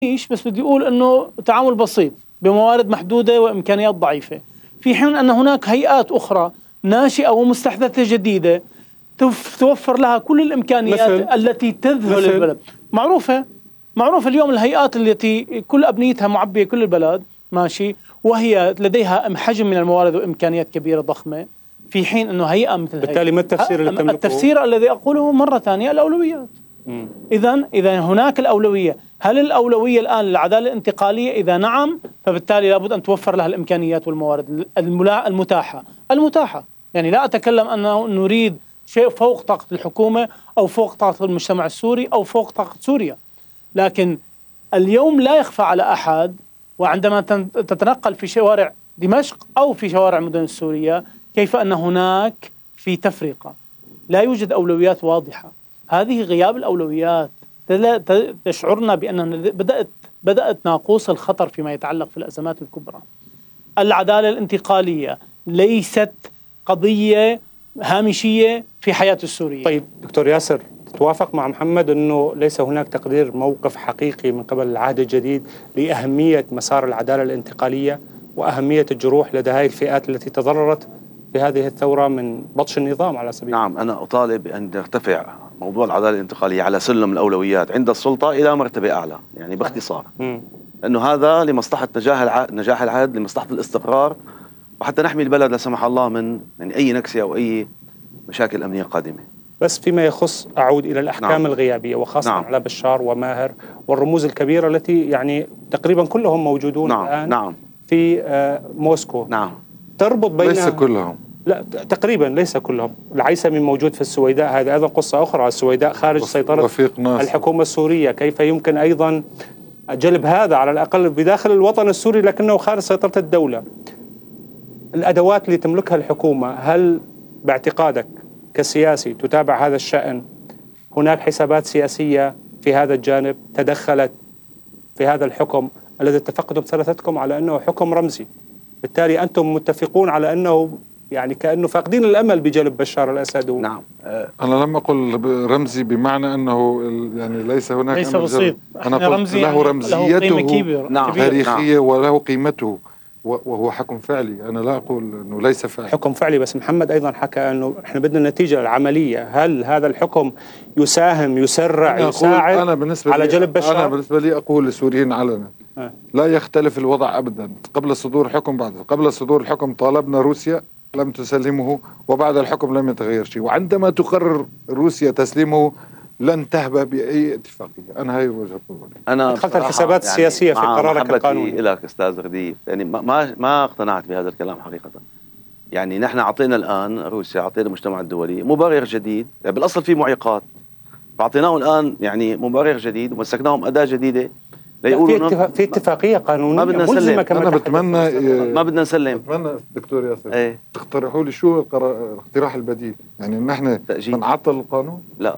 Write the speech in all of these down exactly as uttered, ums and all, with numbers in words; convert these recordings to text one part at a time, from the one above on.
بس بدي أقول أنه تعامل بسيط بموارد محدودة وإمكانيات ضعيفة، في حين أن هناك هيئات أخرى ناشئة ومستحدثة جديدة توفر لها كل الإمكانيات التي تذهل البلد. معروفة معروف اليوم الهيئات التي كل أبنيتها معبية كل البلد ماشي، وهي لديها حجم من الموارد وإمكانيات كبيرة ضخمة، في حين أنه هيئة مثل هيئة. بالتالي ما التفسير اللي تملكه؟ التفسير الذي أقوله مرة ثانية الأولويات. إذن إذا هناك الأولوية، هل الأولوية الآن للعدالة الانتقالية؟ إذا نعم فبالتالي لابد أن توفر لها الإمكانيات والموارد المتاحة المتاحة يعني لا أتكلم أنه نريد شيء فوق طاقة الحكومة أو فوق طاقة المجتمع السوري أو فوق طاقة سوريا، لكن اليوم لا يخفى على أحد وعندما تتنقل في شوارع دمشق أو في شوارع المدن السورية كيف أن هناك في تفرقة، لا يوجد أولويات واضحة. هذه غياب الأولويات تشعرنا بأن بدأت بدأت ناقوس الخطر فيما يتعلق في الأزمات الكبرى. العدالة الانتقالية ليست قضية هامشية في حياة السورية. طيب دكتور ياسر، تتوافق مع محمد أنه ليس هناك تقدير موقف حقيقي من قبل العهد الجديد لأهمية مسار العدالة الانتقالية وأهمية الجروح لدى هذه الفئات التي تضررت في هذه الثورة من بطش النظام على سبيل؟ نعم، أنا أطالب أن يرتفع موضوع العدالة الانتقالية على سلم الأولويات عند السلطة إلى مرتبة أعلى، يعني باختصار أنه هذا لمصلحة نجاح العهد، لمصلحة الاستقرار، وحتى نحمي البلد لا سمح الله من يعني أي نكسة أو أي مشاكل أمنية قادمة. بس فيما يخص أعود إلى الأحكام نعم. الغيابية وخاصة نعم. على بشار وماهر والرموز الكبيرة التي يعني تقريبا كلهم موجودون نعم. الآن نعم. في موسكو. نعم. تربط بين ليس كلهم، لا تقريبا ليس كلهم. العيسمي موجود في السويداء، هذا أيضا قصة أخرى. السويداء خارج سيطرة الحكومة السورية، كيف يمكن أيضا جلب هذا على الأقل بداخل الوطن السوري لكنه خارج سيطرة الدولة؟ الأدوات اللي تملكها الحكومة، هل باعتقادك كسياسي تتابع هذا الشأن هناك حسابات سياسية في هذا الجانب تدخلت في هذا الحكم الذي اتفقتم ثلاثتكم على أنه حكم رمزي؟ بالتالي أنتم متفقون على أنه يعني كأنه فاقدين الأمل بجلب بشار الأسد و... نعم. أنا لم أقل رمزي بمعنى أنه يعني ليس هناك ليس بسيط. أنا قلت رمزي له يعني رمزيته له نعم. تاريخية نعم. وله قيمته وهو حكم فعلي. أنا لا أقول أنه ليس فعلي. حكم فعلي، بس محمد أيضا حكى أنه إحنا بدنا النتيجة العملية. هل هذا الحكم يساهم يسرع أنا يساعد أنا بالنسبة على جلب بشار؟ أنا بالنسبة لي أقول للسوريين علنا أه. لا يختلف الوضع أبدا قبل صدور الحكم بعد. قبل صدور الحكم طالبنا روسيا لم تسلمه، وبعد الحكم لم يتغير شيء، وعندما تقرر روسيا تسليمه لن تهبى بأي اتفاقية. أنا هاي وجهة نظري. أنا أدخلت الحسابات يعني السياسية في قرارك القانوني. لك أستاذ غديف، يعني ما ما اقتنعت بهذا الكلام حقيقة. يعني نحن أعطينا الآن روسيا، أعطينا المجتمع الدولي مبرر جديد، يعني بالأصل في معيقات، فأعطيناهم الآن يعني مبرر جديد ومسكناهم أداة جديدة في, اتفاق في اتفاقية قانونية ما بدنا نسلم. أنا بتمنى ما بدنا نسلم. بتمنى دكتور ياسر ايه؟ تقترحوا لي شو الاقتراح البديل، يعني ان احنا نعطل القانون؟ لا،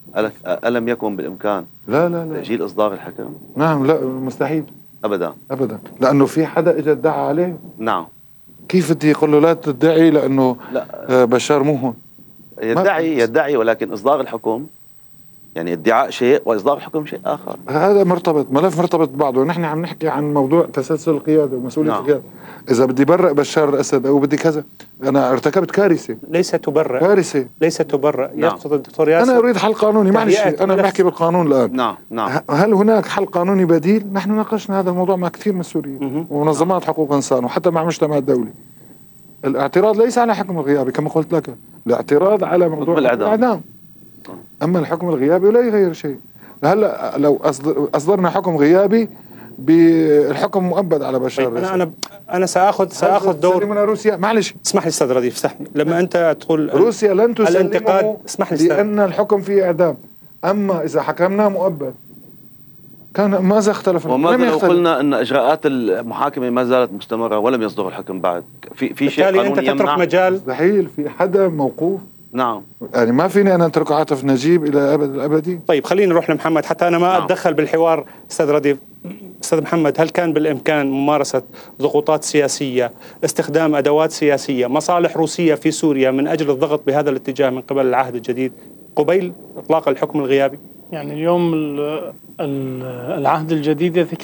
ألم يكن بالإمكان لا لا لا تأجيل إصدار الحكم؟ نعم، لا مستحيل أبدا أبدا، لأنه في حدا إجا ادعى عليه. نعم. كيف بدي يقول له لا تدعي لأنه لا. بشار مو هون؟ يدعي يدعي ولكن إصدار الحكم يعني ادعاء شيء وإصدار الحكم شيء آخر. هذا مرتبط، ملف مرتبط ببعضه. نحن عم نحكي عن موضوع تسلسل القيادة ومسؤولية نعم. القيادة. إذا بدي برئ بشار الأسد أو بدي كذا، أنا ارتكبت كارثة. ليس تبرئ. كارثة. ليس تبرئ. نعم. يقصد الدكتور ياسر أنا أريد حل قانوني. معلش أنا بحكي بالقانون الآن. نعم نعم. هل هناك حل قانوني بديل؟ نحن ناقشنا هذا الموضوع مع كثير من السوريين ومنظمات نعم. حقوق إنسان وحتى مع المجتمع الدولي. الاعتراض ليس على حكم الغيابي كما قلت لك، الاعتراض على موضوع الإعدام. أما الحكم الغيابي لا يغير شيء. هلا لو أصدر أصدرنا حكم غيابي بالحكم مؤبد على بشار طيب أنا أنا أنا سأخذ سأخذ دور من روسيا. معلش اسمح لي أستاذ رديف، اسمحني. لما أنت تقول روسيا لن تسلمه اسمح لي لأن الحكم فيه إعدام، أما إذا حكمناه مؤبد كان ماذا اختلف؟ وماذا لو قلنا أن إجراءات المحاكمة ما زالت مستمرة ولم يصدر الحكم بعد؟ في في شيء قانوني أنت تترك مجال؟ مستحيل، في حدا موقوف. نعم. يعني ما فيني أنا أترك عاطف نجيب إلى أبد الأبدي. طيب خلينا نروح لمحمد حتى أنا ما نعم. أتدخل بالحوار. أستاذ رديف، أستاذ محمد، هل كان بالإمكان ممارسة ضغوطات سياسية، استخدام أدوات سياسية، مصالح روسية في سوريا من أجل الضغط بهذا الاتجاه من قبل العهد الجديد قبيل إطلاق الحكم الغيابي؟ يعني اليوم العهد الجديد